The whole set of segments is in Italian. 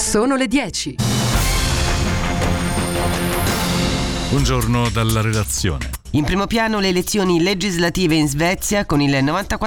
Sono le 10. Buongiorno dalla redazione. In primo piano le elezioni legislative in Svezia. Con il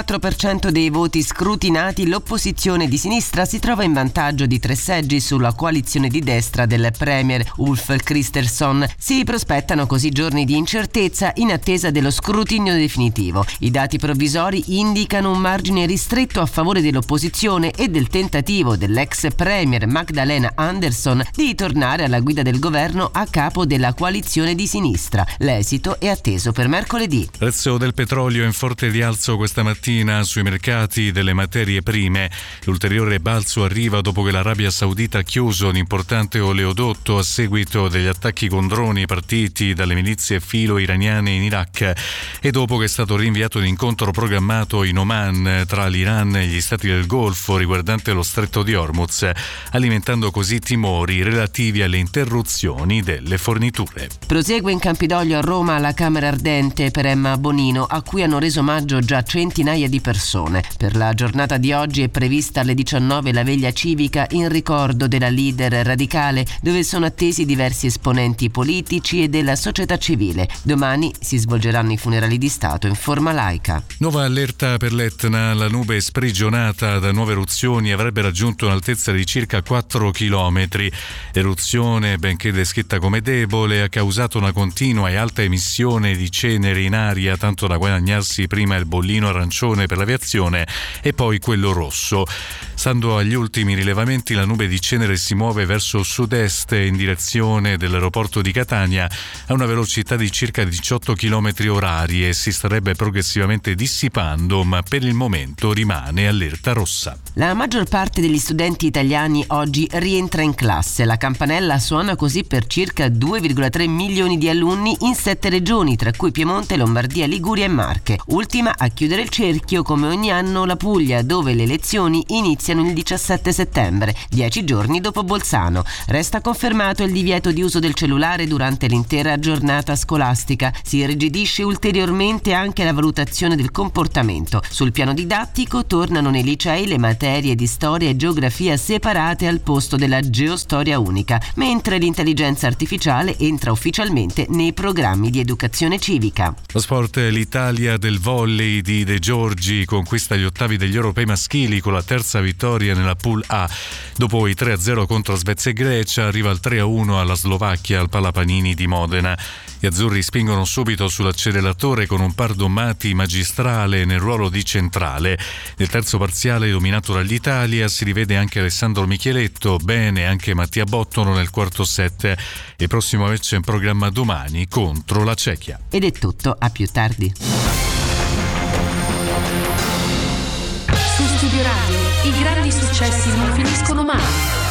94% dei voti scrutinati l'opposizione di sinistra si trova in vantaggio di 3 seggi sulla coalizione di destra del premier Ulf Kristersson. Si prospettano così giorni di incertezza in attesa dello scrutinio definitivo. I dati provvisori indicano un margine ristretto a favore dell'opposizione e del tentativo dell'ex premier Magdalena Andersson di tornare alla guida del governo a capo della coalizione di sinistra. L'esito è atteso per mercoledì. Il prezzo del petrolio è in forte rialzo questa mattina sui mercati delle materie prime. L'ulteriore balzo arriva dopo che l'Arabia Saudita ha chiuso un importante oleodotto a seguito degli attacchi con droni partiti dalle milizie filo-iraniane in Iraq e dopo che è stato rinviato un incontro programmato in Oman tra l'Iran e gli stati del Golfo riguardante lo stretto di Hormuz, alimentando così timori relativi alle interruzioni delle forniture. Prosegue in Campidoglio a Roma la Camera Ardente per Emma Bonino, a cui hanno reso omaggio già centinaia di persone. Per la giornata di oggi è prevista alle 19 la veglia civica in ricordo della leader radicale, dove sono attesi diversi esponenti politici e della società civile. Domani si svolgeranno i funerali di Stato in forma laica. Nuova allerta per l'Etna. La nube sprigionata da nuove eruzioni avrebbe raggiunto un'altezza di circa 4 chilometri. L'eruzione, benché descritta come debole, ha causato una continua e alta emissione di ceneri in aria, tanto da guadagnarsi prima il bollino arancione per l'aviazione e poi quello rosso. Stando agli ultimi rilevamenti, la nube di cenere si muove verso sud-est in direzione dell'aeroporto di Catania a una velocità di circa 18 km orari e si starebbe progressivamente dissipando, ma per il momento rimane allerta rossa. La maggior parte degli studenti italiani oggi rientra in classe. La campanella suona così per circa 2,3 milioni di alunni in 7 regioni, tra cui Piemonte, Lombardia, Liguria e Marche. Ultima a chiudere il cerchio, come ogni anno, la Puglia, dove le lezioni iniziano il 17 settembre, 10 giorni dopo Bolzano. Resta confermato il divieto di uso del cellulare durante l'intera giornata scolastica. Si irrigidisce ulteriormente anche la valutazione del comportamento. Sul piano didattico tornano nei licei le materie di storia e geografia separate al posto della geostoria unica, mentre l'intelligenza artificiale entra ufficialmente nei programmi di educazione civica. Lo sport. L'Italia del volley di De Giorgi conquista gli ottavi degli europei maschili con la terza vittoria nella Pool A. Dopo i 3-0 contro Svezia e Grecia arriva il 3-1 alla Slovacchia al Palapanini di Modena. Gli azzurri spingono subito sull'acceleratore con un Pardo Mati magistrale nel ruolo di centrale. Nel terzo parziale dominato dall'Italia si rivede anche Alessandro Micheletto, bene anche Mattia Bottono nel quarto set. Il prossimo match è in programma domani contro la Cechia. Ed è tutto, a più tardi. Su Studio Radio i grandi successi non finiscono mai.